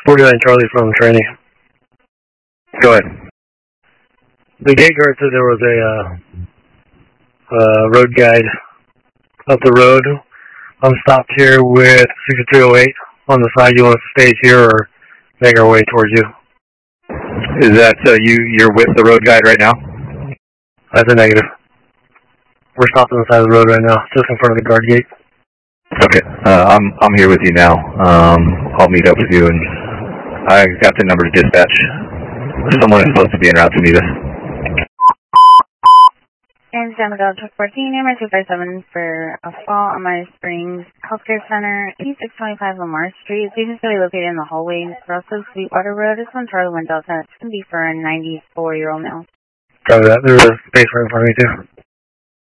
49 Charlie from training. Go ahead. The gate guard said there was a road guide up the road. I'm stopped here with 6308 on the side. You want to stay here or make our way towards you? Is that you're with the road guide right now? That's a negative. We're stopped on the side of the road right now, just in front of the guard gate. Okay, I'm here with you now. I'll meet up with you, and I got the number to dispatch. Someone is supposed to be en route to meet us. And San Miguel 14, number 257 for a fall on my Springs Healthcare Center, 8625 Lamar Street. Patient's going to be located in the hallway. Russell Sweetwater Road. This one, Charlie 1 Delta. It's going to be for a 94-year-old male. Copy that. There's a space right in front of me, too.